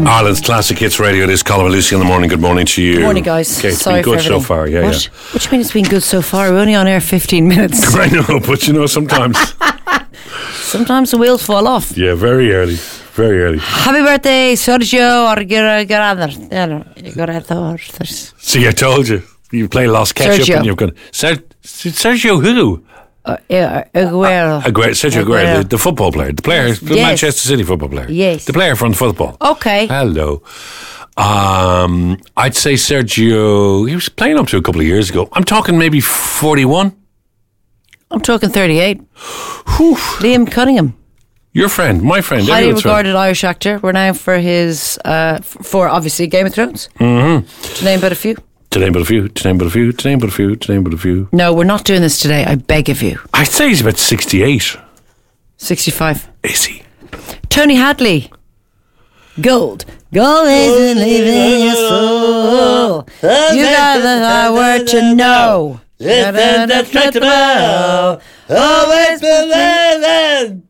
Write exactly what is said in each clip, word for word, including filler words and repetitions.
morning. Ireland's Classic Hits Radio. This is Colin and Lucy in the morning. Good morning to you. Good morning, guys. Okay, it's Sorry been good for so everything. far. Yeah, what? yeah. What do you mean it's been good so far? We're only on air fifteen minutes. I know, but you know, sometimes. Sometimes the wheels fall off. Yeah, very early. Very early. Happy birthday, Sergio Aguero. See, I told you. You play Lost Ketchup Sergio. and you've got Ser- Sergio who? Uh, yeah, Aguero. Aguero, Sergio Aguero, Aguero. the, the football player, the player, the Yes. Manchester City football player. Yes. The player from football. Okay. Hello. Um, I'd say Sergio, he was playing up to a couple of years ago. I'm talking maybe forty-one. I'm talking thirty-eight. Whew. Liam Cunningham. Your friend, my friend. Highly everyone's friend. regarded Irish actor. Renowned for his, uh, f- for obviously Game of Thrones. Mm-hmm. To name but a few. To name but a few, to name but a few, to name but a few, to name but a few. No, we're not doing this today. I beg of you. I'd say he's about sixty-eight. sixty-five. Is he? Tony Hadley. Gold. Gold isn't leaving your soul. You got the hard word to know. Always believing.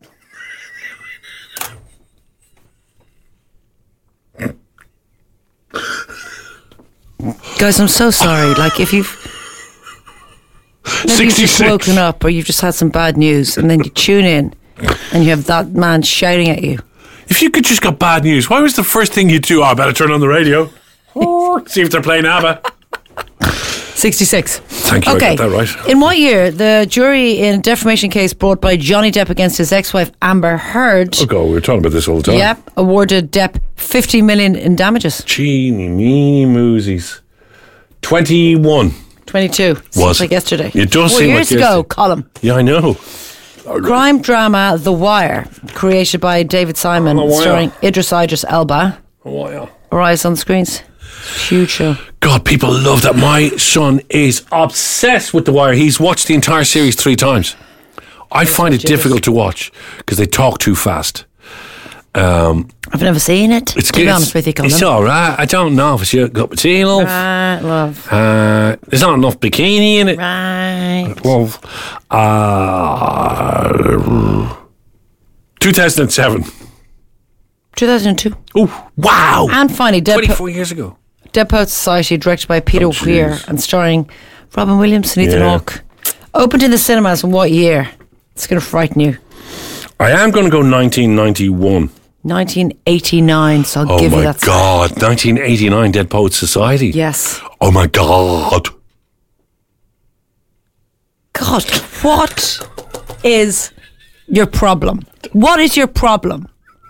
Guys, I'm so sorry. Like, if you've maybe you've just sixty-six. woken up or you've just had some bad news and then you tune in and you have that man shouting at you. If you could just got bad news, why was the first thing you do? Oh, I better turn on the radio. Oh, see if they're playing ABBA. sixty-six. Thank you, I Okay. got that right. In what year the jury in a defamation case brought by Johnny Depp against his ex-wife Amber Heard, Oh, God, we were talking about this all the time. yep, awarded Depp fifty million in damages? Cheeny, me, moosies. twenty-one. twenty-two. Was Seems it? like yesterday. It does Four seem like years ago, yesterday. Colin. Yeah, I know. Crime drama The Wire, created by David Simon, The Wire. starring Idris Idris Elba, Oh, yeah. arrives on the screens. Huge show. God, people love that. My son is obsessed with The Wire. He's watched the entire series three times. I find it ridiculous. difficult to watch because they talk too fast. Um, I've never seen it. it's to be it's- honest with you, Colin. It's all right. I don't know if it's your cup of tea, love. Right, love. Uh, there's not enough bikini in it. Right. Love. Uh, two thousand seven. two thousand two. Oh, wow. And finally, Dead, twenty-four po- years ago. Dead Poets Society, directed by Peter Oh, Weir jeez. and starring Robin Williams and Ethan Yeah. Hawke. Opened in the cinemas in what year? It's going to frighten you. I am going to go nineteen ninety-one. nineteen eighty-nine, so I'll Oh give you my that. God. nineteen eighty-nine, Dead Poets Society. Yes. Oh my God. God, what is your problem? What is your problem?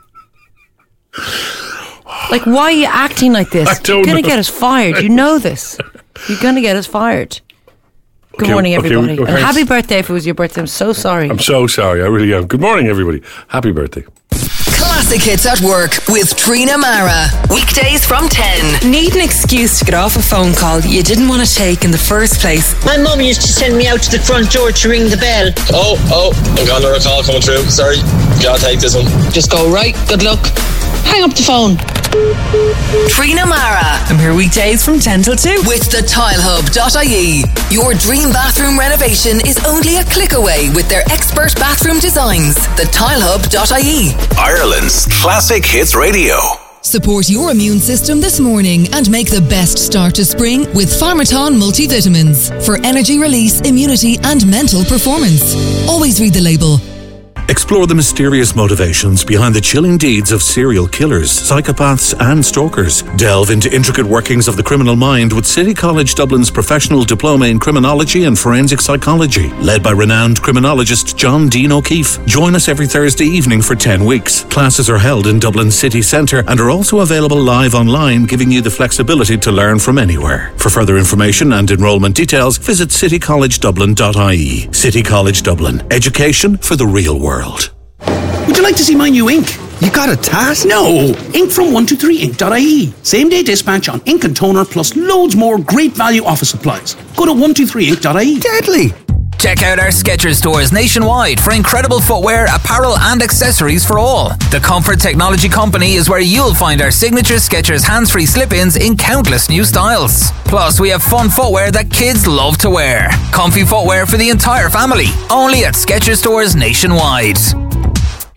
Like, why are you acting like this? I don't You're going to know. get us fired. You know this. You're going to get us fired. Good Okay, morning, okay, everybody. okay. And happy birthday if it was your birthday. I'm so sorry. I'm so sorry. I really am. Good morning, everybody. Happy birthday. Classic Hits at Work with Trina Mara. Weekdays from ten. Need an excuse to get off a phone call you didn't want to take in the first place. My mum used to send me out to the front door to ring the bell. Oh, oh, I've got another call coming through. Sorry, gotta take this one. Just go, right, good luck. Hang up the phone. Trina Mara I'm here weekdays from ten till two. with the tile hub dot I E. Your dream bathroom renovation is only a click away with their expert bathroom designs. the tile hub dot I E. Ireland's Classic Hits Radio. Support your immune system this morning and make the best start to spring with Pharmaton multivitamins for energy release, immunity and mental performance. Always read the label. Explore the mysterious motivations behind the chilling deeds of serial killers, psychopaths and stalkers. Delve into intricate workings of the criminal mind with City College Dublin's professional diploma in criminology and forensic psychology, led by renowned criminologist John Dean O'Keefe. Join us every Thursday evening for ten weeks. Classes are held in Dublin city centre and are also available live online, giving you the flexibility to learn from anywhere. For further information and enrolment details, visit city college dublin dot I E. City College Dublin. Education for the real world. Would you like to see my new ink? You got a task? No! Ink from one two three ink dot I E. Same day dispatch on ink and toner plus loads more great value office supplies. Go to one two three ink dot I E. Deadly! Check out our Skechers stores nationwide for incredible footwear, apparel and accessories for all. The Comfort Technology Company is where you'll find our signature Skechers hands-free slip-ins in countless new styles. Plus, we have fun footwear that kids love to wear. Comfy footwear for the entire family. Only at Skechers stores nationwide.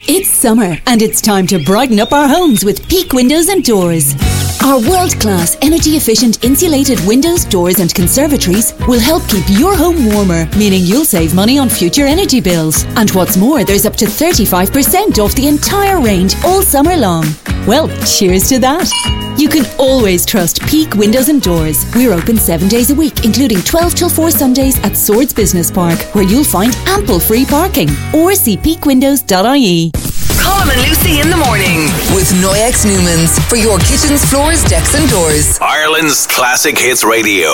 It's summer, and it's time to brighten up our homes with Peak Windows and Doors. Our world-class, energy-efficient insulated windows, doors and conservatories will help keep your home warmer, meaning you'll save money on future energy bills. And what's more, there's up to thirty-five percent off the entire range all summer long. Well, cheers to that. You can always trust Peak Windows and Doors. We're open seven days a week, including twelve till four Sundays at Swords Business Park, where you'll find ample free parking. Or see peak windows dot I E. Colm and Lucy in the morning with Noyex Newmans for your kitchens, floors, decks and doors. Ireland's Classic Hits Radio.